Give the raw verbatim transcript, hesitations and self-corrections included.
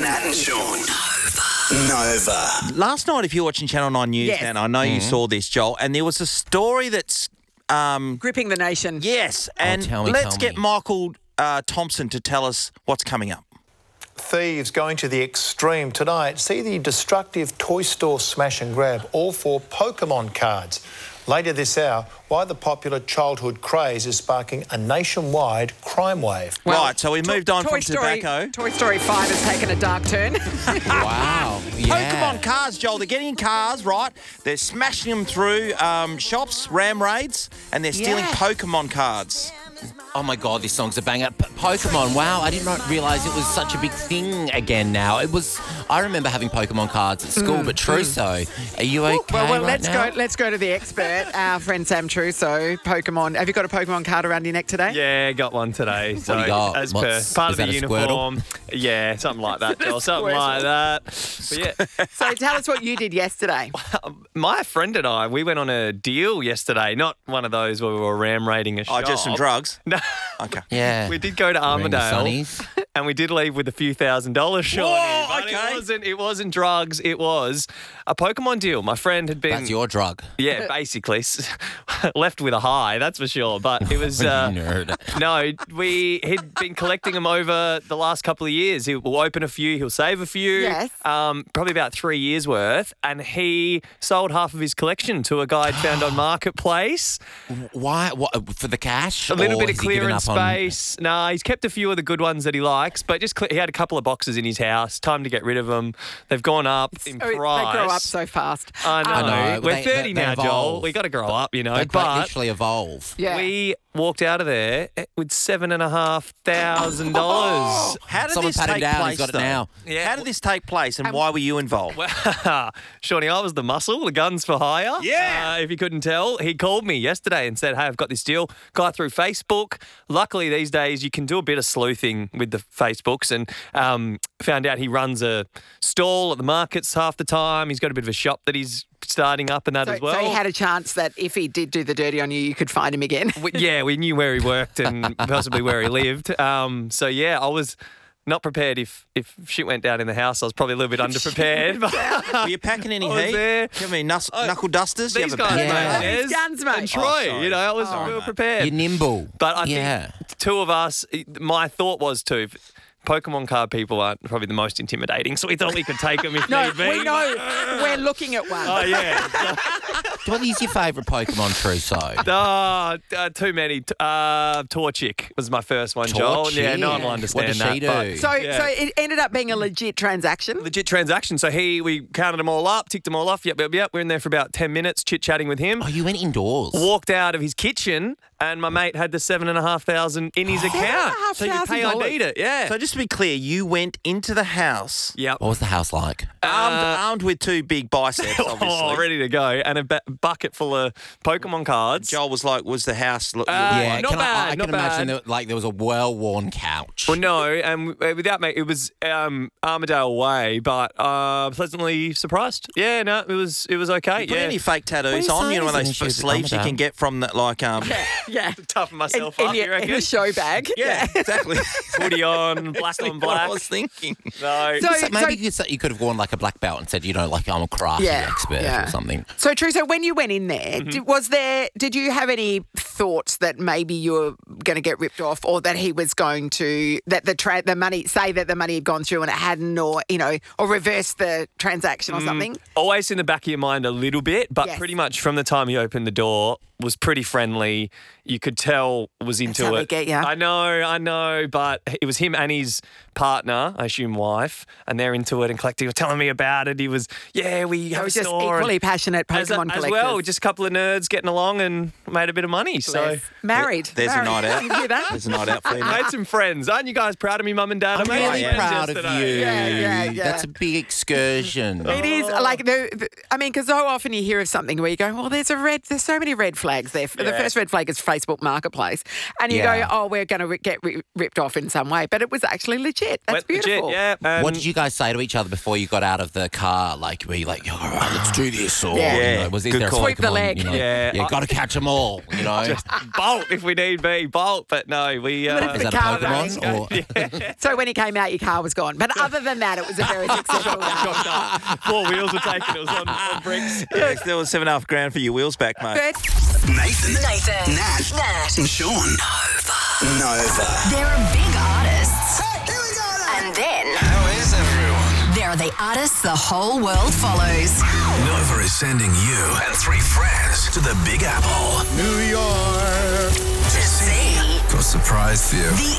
Matt and Sean. Nova. Last night, if you're watching Channel nine News, Yes. and I know you saw this, Joel, and there was a story that's, um, Gripping the nation. yes, and tell me, let's tell get me. Michael uh, Thompson to tell us what's coming up. Thieves going to the extreme tonight see the destructive toy store smash and grab, all for Pokemon cards. Later this hour, why the popular childhood craze is sparking a nationwide crime wave. Well, right, so we To- moved on Toy from Story, tobacco. Toy Story five has taken a dark turn. Wow. Yeah. Pokemon cars, Joel. They're getting in cars, right? They're smashing them through um, shops, ram raids, and they're stealing Yeah. Pokemon cards. Oh my God, this song's a banger. P- Pokemon, wow, I did not realise it was such a big thing again now. It was, I remember having Pokemon cards at school, but Trusso, are you okay well, well, right let's now? go. Let's go to the expert, our friend Sam Trusso. Pokemon. Have you got a Pokemon card around your neck today? Yeah, got one today. So do you got? as What's- per part is of the that a Squirtle? uniform. Yeah, something like that, Joel. Something like that. But yeah, So tell us what you did yesterday. my friend and I, we went on a deal yesterday. Not one of those where we were ram raiding a Oh, shop. just some drugs? No. Okay. Yeah. We did go to Ring the Armadale, Sunnies. and we did leave with a few thousand dollars, Shawnee. Whoa, but okay. It wasn't. It wasn't drugs. It was a Pokemon deal. My friend had been. That's your drug. Yeah, basically left with a high. That's for sure. But it was. Uh, Nerd. No, we he'd been collecting them over the last couple of years. He'll open a few, he'll save a few. Yes. Um, probably about three years worth, and he sold half of his collection to a guy he'd found on Marketplace. Why? What, for the cash? A little or bit of has he given clearance up on- space. Nah, he's kept a few of the good ones that he likes, but just cle he had a couple of boxes in his house. Time to get rid of them. They've gone up in Oh, price. they grow up so fast. I know. I know, We're they- thirty they- they now, Joel. evolve. We got to grow up, you know. They but literally evolve. Yeah. we walked out of there with seven and a half thousand dollars. How did Someone this pat him take down, place, he's got it though? now. Yeah. How did this take place, and why were you involved? Well, Shawnee, I was the muscle, the guns for hire. Yeah. Uh, if you couldn't tell, he called me yesterday and said, hey, I've got this deal. Guy through Facebook. Luckily, these days, you can do a bit of sleuthing with the Facebooks, and um, found out he runs a stall at the markets half the time. He's got a bit of a shop that he's starting up and that So, as well. so he had a chance that if he did do the dirty on you, you could find him again. We- yeah, we knew where he worked and possibly where he lived. Um, so, yeah, I was not prepared if, if shit went down in the house. I was probably a little bit underprepared. But Were you packing any I was heat? there. Do you have any nus- knuckle dusters? Do you these have a guys, bag? Yeah. mate, Oh, these Des guns, mate. and Troy, Oh, sorry. you know, I was Sorry, we were mate. prepared. You're nimble. But I yeah. think two of us, my thought was too, Pokemon card people aren't probably the most intimidating, so we thought we could take them if No, need be. we know. We're looking at one. Oh, yeah. What is your favourite Pokemon, Trusso? Oh, uh, too many. Uh, Torchic was my first one, Joel. Yeah, no one will Torchic. understand What does that. she do? but- So, Yeah. so it ended up being a legit transaction. Legit transaction. So he, we counted them all up, ticked them all off. Yep, yep, yep. We're in there for about ten minutes, chit chatting with him. Oh, you went indoors. Walked out of his kitchen, and my mate had the seven and a half thousand in his account. half So you thousand pay dollars. I D it. Yeah. So just to be clear, you went into the house Yep. What was the house like? armed, armed with two big biceps, obviously. Oh, ready to go, and a ba- bucket full of Pokemon cards. Joel was like, was the house... Look, Uh, yeah, not can bad, I, I not can imagine bad. that, like there was a well-worn couch. Well, no, and uh, without me, it was um, Armadale Way, but uh, pleasantly surprised. Yeah, no, it was it was okay. you put yeah, any fake tattoos you on? saying You know, one of there's those an issue with sleeves you Armadale? can get from that, like... um. Yeah. toughen In, myself in up. your- you reckon? in a show bag. Yeah, exactly. Hoodie on, black on What black. I was thinking. No, So- So maybe you, could, you could have worn like a black belt and said, you know, like I'm a crafty Yeah, expert yeah. or something. So, true. So, when you went in there, Mm-hmm. did, was there? Did you have any thoughts that maybe you were going to get ripped off, or that he was going to that the tra- the money, say that the money had gone through and it hadn't, or you know, or reverse the transaction Mm. or something? always in the back of your mind a little bit, but Yes. pretty much from the time he opened the door was pretty friendly. You could tell was into how it. they get ya. I know, I know, but it was him and his partner, I assume wife, and they're into it and collecting. Telling me about it. He was, yeah, we So have it was a just store. equally passionate as, a- Pokemon as collectors. well, just a couple of nerds getting along and made a bit of money. So Bless. married. There's a married. night out. You hear that? There's a night out for you. made some friends. Aren't you guys proud of me, Mum and Dad? I'm I made really friends proud of yesterday. you. Yeah, yeah, yeah. That's a big excursion. It is like the, the I mean, because so often you hear of something where you go, well, there's a red, there's so many red flags. flags there. The Yeah. first red flag is Facebook Marketplace. And you Yeah. go, oh, we're going to ri- get ri- ripped off in some way. But it was actually legit. That's Went legit, beautiful. yeah. Um, What did you guys say to each other before you got out of the car? Like, were you like, all right, let's do this? Or, Yeah. you Yeah, know, was good there a call. Sweep the Pokemon, leg. You know, Yeah, yeah, I- got to catch them all, you know? bolt if we need be, bolt. But no, we. Uh, Is that a car Pokemon? running. Or, So when he came out, your car was gone. But other than that, it was a very successful day. Shocked up. Four wheels were taken. It was on, on bricks. Yeah, there was seven and a half grand for your wheels back, mate. Good. Nathan, Nathan, Nat, Nat, and Sean. Nova. Nova. there are big artists, Here we go now. and then How is everyone? there are the artists the whole world follows. Nova is sending you and three friends to the Big Apple, New York, To see for a surprise view. the